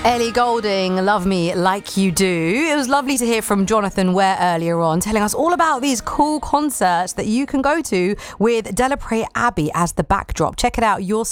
Ellie Goulding, Love Me Like You Do. It was lovely to hear from Jonathan Ware earlier on, telling us all about these cool concerts that you can go to with Delapré Abbey as the backdrop. Check it out, your